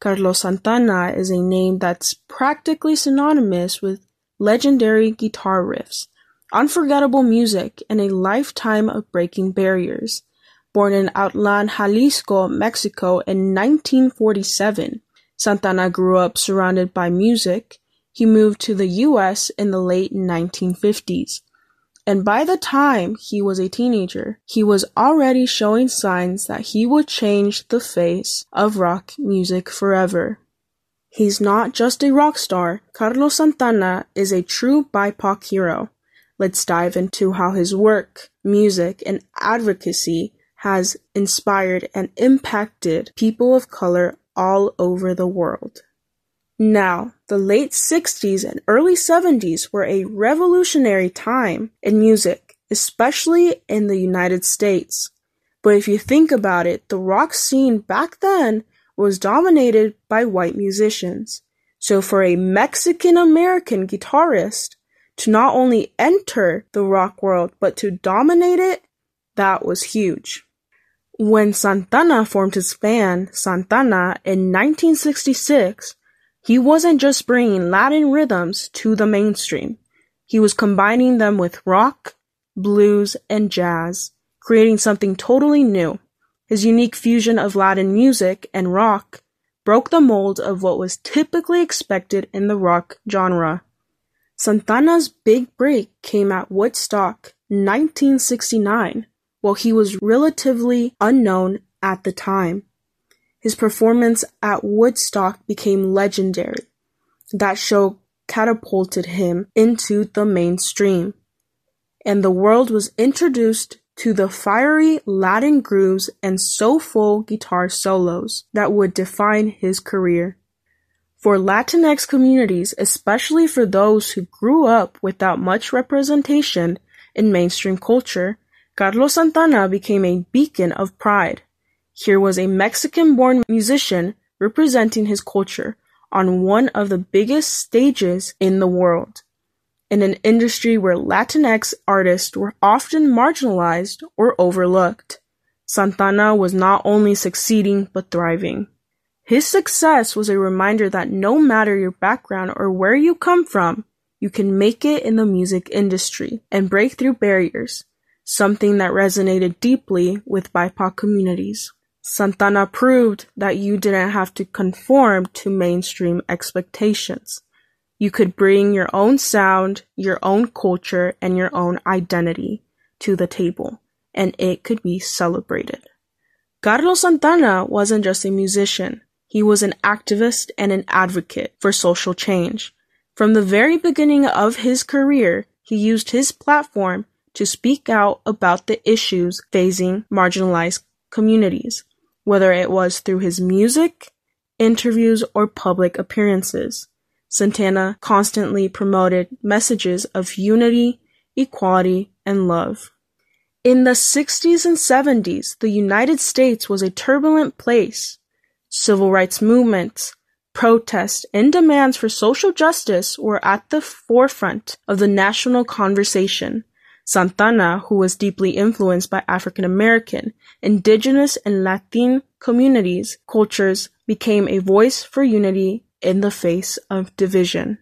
Carlos Santana is a name that's practically synonymous with legendary guitar riffs, unforgettable music, and a lifetime of breaking barriers. Born in Autlan, Jalisco, Mexico in 1947, Santana grew up surrounded by music. He moved to the U.S. in the late 1950s. And by the time he was a teenager, he was already showing signs that he would change the face of rock music forever. He's not just a rock star. Carlos Santana is a true BIPOC hero. Let's dive into how his work, music, and advocacy has inspired and impacted people of color all over the world. Now, the late 60s and early 70s were a revolutionary time in music, especially in the United States. But if you think about it, the rock scene back then was dominated by white musicians. So for a Mexican-American guitarist to not only enter the rock world, but to dominate it, that was huge. When Santana formed his band, Santana, in 1966, he wasn't just bringing Latin rhythms to the mainstream. He was combining them with rock, blues, and jazz, creating something totally new. His unique fusion of Latin music and rock broke the mold of what was typically expected in the rock genre. Santana's big break came at Woodstock 1969, while he was relatively unknown at the time. His performance at Woodstock became legendary. That show catapulted him into the mainstream, and the world was introduced to the fiery Latin grooves and soulful guitar solos that would define his career. For Latinx communities, especially for those who grew up without much representation in mainstream culture, Carlos Santana became a beacon of pride. Here was a Mexican-born musician representing his culture on one of the biggest stages in the world. In an industry where Latinx artists were often marginalized or overlooked, Santana was not only succeeding but thriving. His success was a reminder that no matter your background or where you come from, you can make it in the music industry and break through barriers, something that resonated deeply with BIPOC communities. Santana proved that you didn't have to conform to mainstream expectations. You could bring your own sound, your own culture, and your own identity to the table, and it could be celebrated. Carlos Santana wasn't just a musician. He was an activist and an advocate for social change. From the very beginning of his career, he used his platform to speak out about the issues facing marginalized communities, whether it was through his music, interviews, or public appearances. Santana constantly promoted messages of unity, equality, and love. In the 60s and 70s, the United States was a turbulent place. Civil rights movements, protests, and demands for social justice were at the forefront of the national conversation. Santana, who was deeply influenced by African American, Indigenous, and Latin communities, cultures, became a voice for unity in the face of division.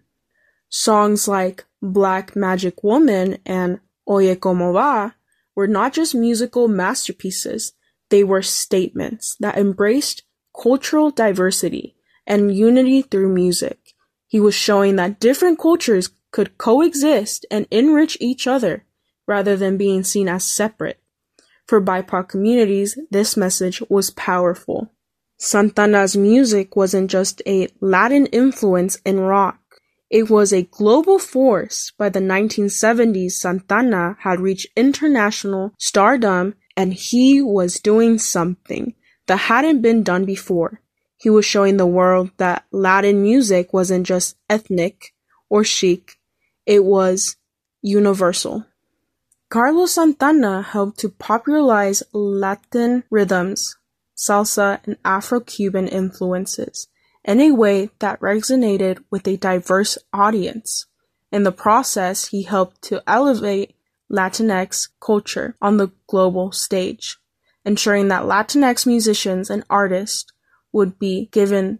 Songs like Black Magic Woman and Oye Como Va were not just musical masterpieces, they were statements that embraced cultural diversity and unity through music. He was showing that different cultures could coexist and enrich each other, rather than being seen as separate. For BIPOC communities, this message was powerful. Santana's music wasn't just a Latin influence in rock. It was a global force. By the 1970s, Santana had reached international stardom, and he was doing something that hadn't been done before. He was showing the world that Latin music wasn't just ethnic or chic, it was universal. Carlos Santana helped to popularize Latin rhythms, salsa, and Afro-Cuban influences in a way that resonated with a diverse audience. In the process, he helped to elevate Latinx culture on the global stage, ensuring that Latinx musicians and artists would be given